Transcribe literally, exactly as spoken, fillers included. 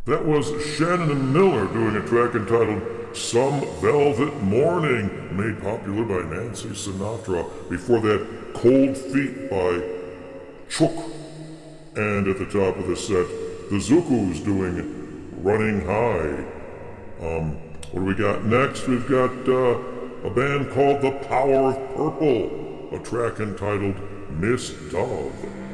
That was Shannon and Miller doing a track entitled Some Velvet Morning, made popular by Nancy Sinatra. Before that, Cold Feet by Chook. And at the top of the set, the Zukus doing Running High. Um, what do we got next? We've got uh, a band called The Power of Purple, a track entitled Miss Dove.